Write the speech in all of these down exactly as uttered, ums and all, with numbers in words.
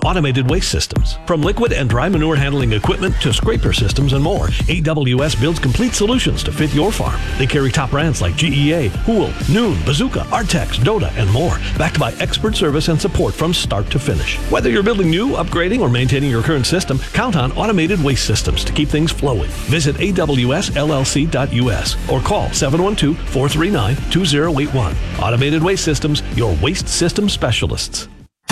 automated waste systems. From liquid and dry manure handling equipment to scraper systems and more, A W S builds complete solutions to fit your farm. They carry top brands like G E A, Hool, Noon, Bazooka, Artex, Dota, and more, backed by expert service and support from start to finish. Whether you're building new, upgrading, or maintaining your current system, count on automated waste systems to keep things flowing. Visit A W S L L C dot U S or call seven one two, four three nine, two zero eight one. Automated Waste Systems, your waste system specialists.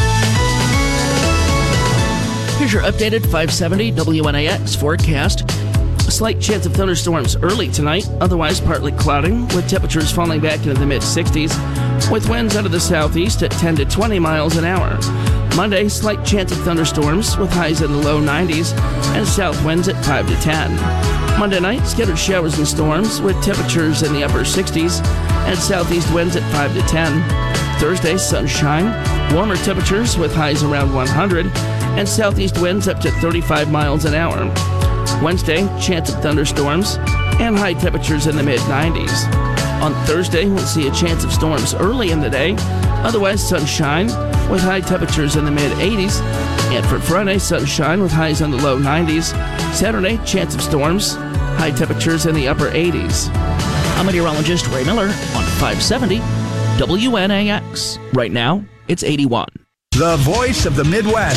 Here's your updated five seventy W N A X forecast. A slight chance of thunderstorms early tonight, otherwise partly clouding, with temperatures falling back into the mid sixties, with winds out of the southeast at ten to twenty miles an hour. Monday, slight chance of thunderstorms, with highs in the low nineties, and south winds at five to ten. Monday night, scattered showers and storms, with temperatures in the upper sixties, and southeast winds at five to ten. Thursday, sunshine, warmer temperatures with highs around one hundred, and southeast winds up to thirty-five miles an hour. Wednesday, chance of thunderstorms, and high temperatures in the mid nineties. On Thursday, we'll see a chance of storms early in the day, otherwise sunshine, with high temperatures in the mid eighties. And for Friday, sunshine with highs in the low nineties. Saturday, chance of storms, high temperatures in the upper eighties. I'm meteorologist Ray Miller on five seventy W N A X. Right now, it's eighty-one. The voice of the Midwest.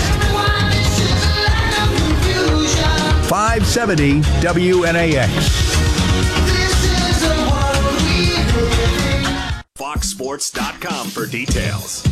five seventy W N A X. fox sports dot com for details.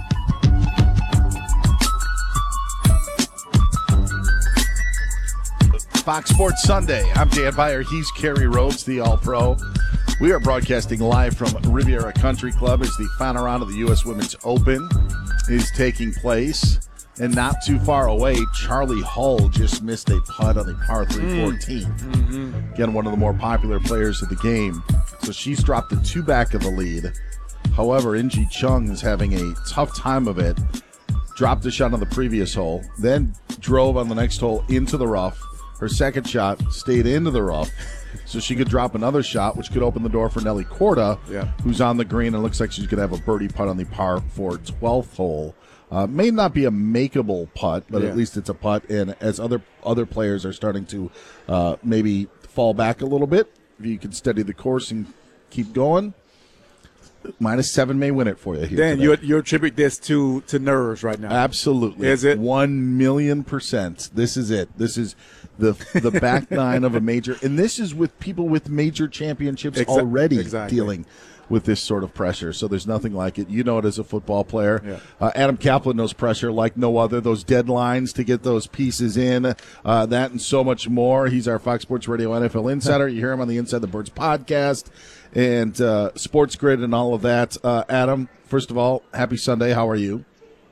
Fox Sports Sunday. I'm Dan Beyer. He's Kerry Rhodes, the All-Pro. We are broadcasting live from Riviera Country Club as the final round of the U S Women's Open is taking place. And not too far away, Charlie Hull just missed a putt on the par three fourteen. Mm-hmm. Again, one of the more popular players of the game. So she's dropped the two back of the lead. However, Inji Chung is having a tough time of it. Dropped a shot on the previous hole, then drove on the next hole into the rough. Her second shot stayed into the rough, so she could drop another shot, which could open the door for Nelly Korda, yeah. who's on the green and looks like she's going to have a birdie putt on the par for twelfth hole. Uh, may not be a makeable putt, but yeah. at least it's a putt. And as other other players are starting to uh, maybe fall back a little bit, if you can steady the course and keep going, minus seven may win it for you here Dan, today. you you attribute this to, to nerves right now. Absolutely. Is it? One million percent. This is it. This is the the back nine of a major. And this is with people with major championships Exa- already exactly. dealing with this sort of pressure. So there's nothing like it. You know it as a football player. Yeah. Uh, Adam Kaplan knows pressure like no other. Those deadlines to get those pieces in, uh, that and so much more. He's our Fox Sports Radio N F L insider. You hear him on the Inside the Birds podcast and uh, Sports Grid and all of that. Uh, Adam, first of all, happy Sunday. How are you?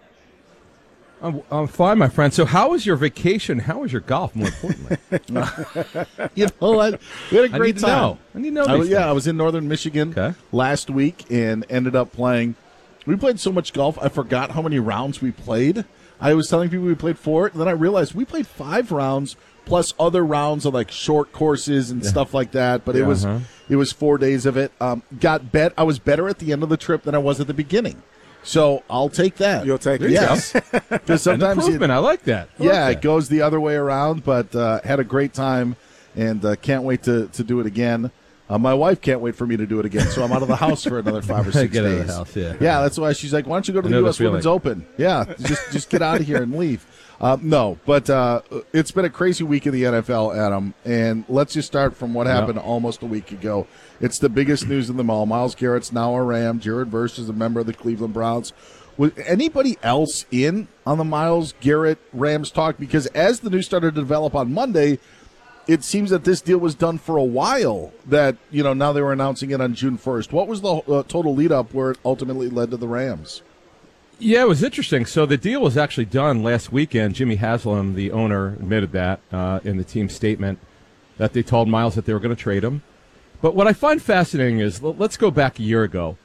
I'm, I'm fine, my friend. So how was your vacation? How was your golf, more importantly? You know what? We had a I great need to time. know. I need to know I, these yeah, things. I was in northern Michigan Okay. last week and ended up playing. We played so much golf, I forgot how many rounds we played. I was telling people we played four, and then I realized we played five rounds plus other rounds of like short courses and Yeah. stuff like that. But it Yeah, was uh-huh. it was four days of it. Um, got bet. I was better at the end of the trip than I was at the beginning. So I'll take that. You'll take it. Yes. Because An sometimes you, improvement. I like that. I yeah, like it that. goes the other way around, but uh, had a great time and uh, can't wait to, to do it again. Uh, my wife can't wait for me to do it again, so I'm out of the house for another five or six Get days. out of the house, yeah. Yeah, that's why she's like, why don't you go to I the know U the S Women's feeling. Open? Yeah, just just get out of here and leave. Uh, no, but uh, it's been a crazy week in the N F L, Adam, and let's just start from what happened Yeah. almost a week ago. It's the biggest news in them all. Myles Garrett's now a Ram. Jared Verse is a member of the Cleveland Browns. Was anybody else in on the Myles Garrett Rams talk? Because as the news started to develop on Monday, it seems that this deal was done for a while, that, you know, now they were announcing it on June first. What was the uh, total lead-up where it ultimately led to the Rams? Yeah, it was interesting. So the deal was actually done last weekend. Jimmy Haslam, the owner, admitted that uh, in the team statement, that they told Myles that they were going to trade him. But what I find fascinating is, l- let's go back a year ago.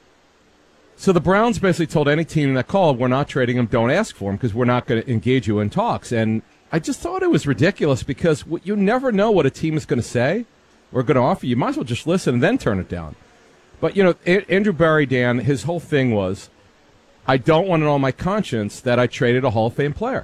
So the Browns basically told any team that called, we're not trading him, don't ask for him, because we're not going to engage you in talks. And I just thought it was ridiculous, because w- you never know what a team is going to say or going to offer you. You might as well just listen and then turn it down. But, you know, a- Andrew Berry, Dan, his whole thing was, I don't want it on my conscience that I traded a Hall of Fame player.